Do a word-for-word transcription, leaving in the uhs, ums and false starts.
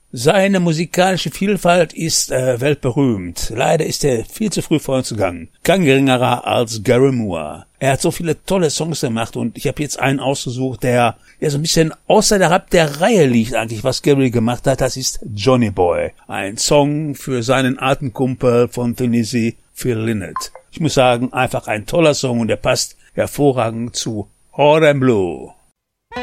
Seine musikalische Vielfalt ist äh, weltberühmt. Leider ist er viel zu früh vor uns gegangen. Kein geringerer als Gary Moore. Er hat so viele tolle Songs gemacht und ich habe jetzt einen ausgesucht, der ja so ein bisschen außerhalb der Reihe liegt eigentlich, was Gary gemacht hat. Das ist Johnny Boy. Ein Song für seinen alten Kumpel von Tennessee, Phil Lynott. Ich muss sagen, einfach ein toller Song und der passt hervorragend zu Hot and Blue.